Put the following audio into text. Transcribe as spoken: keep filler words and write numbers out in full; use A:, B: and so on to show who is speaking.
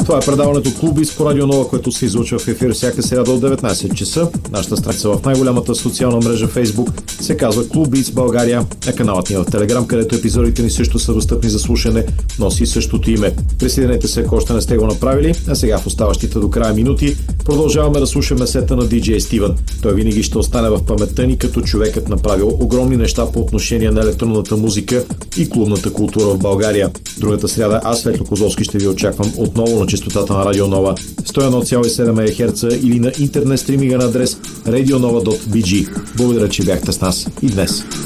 A: Това е предаването Клуб по Радио Нова, което се излучва в ефир всяка сряда от деветнайсет часа. Нашата страница в най-голямата социална мрежа Facebook се казва Клуб Beats България, а каналът ни в Телеграм, където епизодите ни също са достъпни за слушане, носи същото име. Присъединете се, ако още не сте го направили, а сега в оставащите до края минути продължаваме да слушаме сета на диджей Стивън. Той винаги ще остане в паметта ни като човекът направил огромни неща по отношение на електронната музика и клубната култура в България. Другата сряда аз, Светло Козовски, ще ви очаквам отново на честотата на Радио Нова сто и едно цяло и седем мегахерца или на интернет стриминга на адрес радионова точка би джи. Благодаря, че бяхте с нас и днес.